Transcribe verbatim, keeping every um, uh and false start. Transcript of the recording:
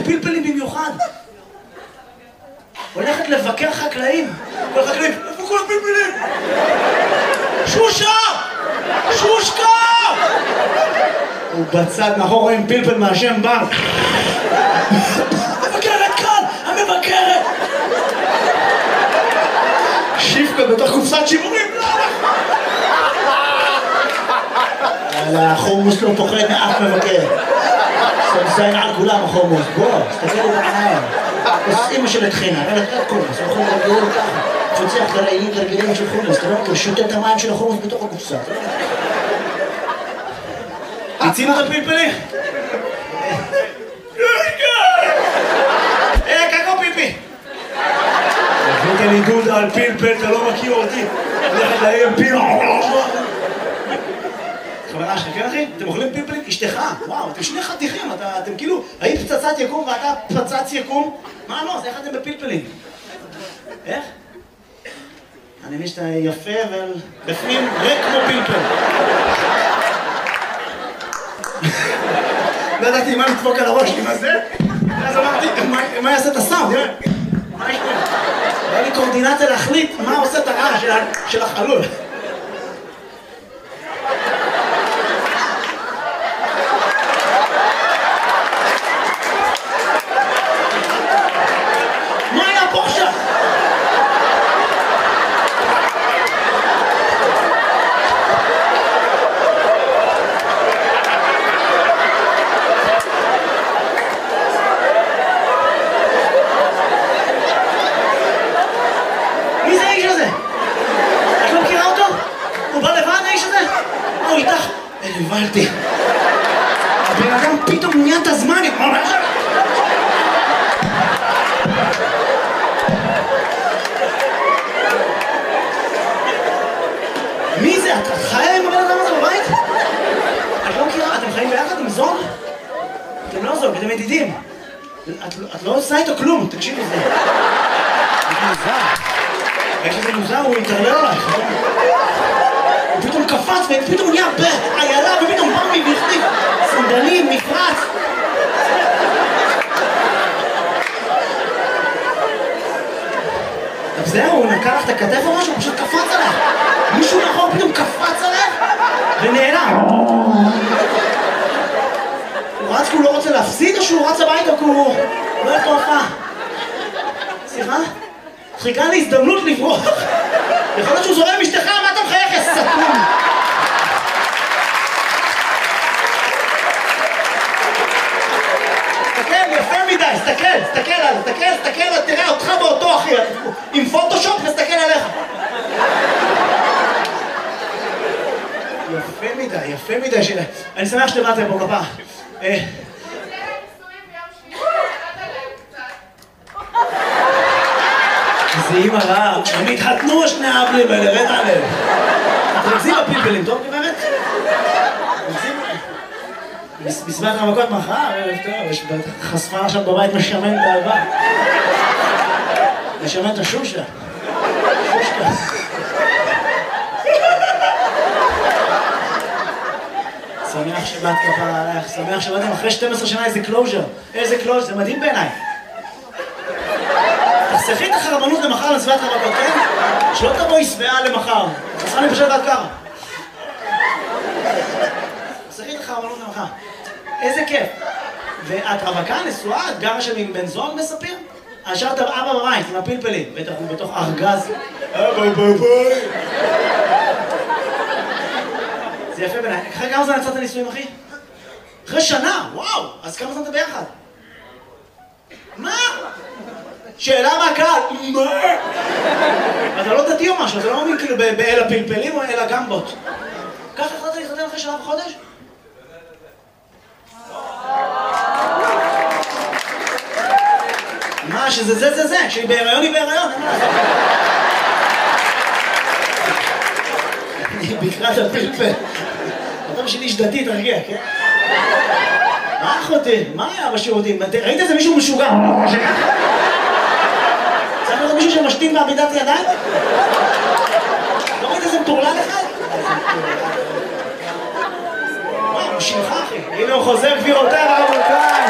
פלפלים במיוחד. הולכת לבקר חקלאים. כל החקלאים, איפה כל הפלפלים? שושה! שושקה! הוא בצד מאחור רואים פלפל מהשם בא. המבקרת כאן! המבקרת! שיפקה בתוך קופסת שימורים. החומוס לא פוחד מאף מבקר. סמסיין על כולם החומוס. בוא, תסתכל לי בעיניים. אז אמא של התחינה, אין לך חומוס, הוא יכול להגיע ככה. תפצח גרעינים גרגילים של חומוס, אתה לא מכיר, שותה את המים של החומוס בתוך הקופסה. תצינו את הפלפלים? אה, קקו פיפי! הבאת לי דודה על פלפל, אתה לא מכיר אותי. הולכת להם פיל. חברה שלך, כן אחי? אתם אוכלים פלפלים? אשתך, וואו, אתם שני חתיכים, אתם כאילו, היית פצצת יקום ואתה פצץ יקום? מה לא? אז איך אתם בפלפלים? איך? אני מבין שאתה יפה, אבל בפנים ריק כמו פלפל. לא ידעתי מה לדפוק על הראש, עם הזה? ואז אמרתי, מה יעשה את הסאונד? מה יש פה? היה לי קורדינציה להחליט מה עושה את הרעש של החלול. מה היה פה עכשיו? מי זה האיש הזה? את לא מכירה אותו? הוא בא לבד האיש הזה? מה הוא איתך? הבנתי. הבן אדם פתאום נהיה את הזמן. מי זה? את חיה עם הבן אדם הזה בבית? את לא מכירה? אתם חיים ביחד עם זוג? אתם לא זוג, אתם ידידים. את לא עושה איתו כלום, תקשיב לזה. זה מוזר. איך שזה מוזר, הוא יתערלל עלייך. הוא פתאום קפץ ופתאום נהיה בעיילה ופתאום בא מבכתיב. סנדלים, מפרץ. אז זהו, הוא נקע לך את הכתף או משהו, הוא פשוט קפץ עליך. מישהו מאחור פתאום קפץ עליך ונעלם. הוא רץ כי הוא לא רוצה להפסיד או שהוא רץ הביתה כי הוא לא הולך להופעה? סליחה? חיכה לי הזדמנות לברוח. יכול להיות שהוא זורם משתך, מה אתה מחייך, יא סתום? תסתכל, יפה מדי, תסתכל, תסתכל עליו, תסתכל, תסתכל, תראה אותך באותו אחי, עם פוטושופ נסתכל עליך. יפה מדי, יפה מדי שלה. אני שמח שבאתם פה כפה. זה אימא רעה, הם התחתנו שני האבלים האלה, רד עליהם. תרקזים בפלפלים, טוב גברת? בסביבת המכות מחר, ערב טוב, יש חשפה עכשיו בבית משמן באהבה. משמן את השושה. שושקה. שמח שבאת כפרה עליך, שמח שבאתם אחרי שתים עשרה שנה איזה קלוז'ר. איזה קלוז'ר, זה מדהים בעיניי. תחסכי את החרבנות למחר לסביבת המכות, כן? שלא תבואי שבעה למחר. חסכה לי פשוט עד ככה. תחסכי את החרבנות למחר. איזה כיף. ואת רווקה, נשואה, את גרה שם עם בן זוג מספיר? השארת אבא בבית עם הפלפלים, בטח הוא בתוך ארגז. אבא בבית. זה יפה בעיניי. אחרי כמה זמן יצאת נישואים, אחי? אחרי שנה, וואו! אז כמה זמן אתה ביחד? מה? שאלה מהקהל, מה? אתה לא דתי או משהו, אתה לא מאמין כאילו באל הפלפלים או אל הגמבות. ככה החלטת להתחתן אחרי שנה וחודש? מה, שזה זה זה זה, כשהיא בהיריון היא בהיריון, אין מה לעשות. אני בקרת הפלפל. אתה בשביל איש דתי, תרגיע, כן? מה אחותי? מה היה בשירותים? ראית איזה מישהו משוגע? צריך לראות מישהו שמשתין בעמידת ידיים? לא ראית איזה מטורלל אחד? וואו, הוא שלך אחי. הנה הוא חוזר גבירותיי ורבותיי.